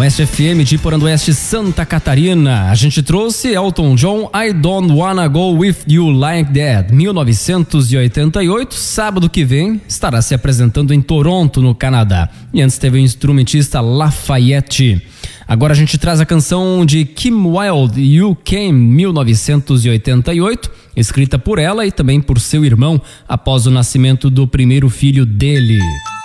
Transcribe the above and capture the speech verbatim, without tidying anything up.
Oeste F M de Porã do Oeste, Santa Catarina. A gente trouxe Elton John, I Don't Wanna Go With You Like That, mil novecentos e oitenta e oito. Sábado que vem estará se apresentando em Toronto, no Canadá. E antes teve o instrumentista Lafayette. Agora a gente traz a canção de Kim Wilde, You Came, mil novecentos e oitenta e oito, escrita por ela e também por seu irmão após o nascimento do primeiro filho dele.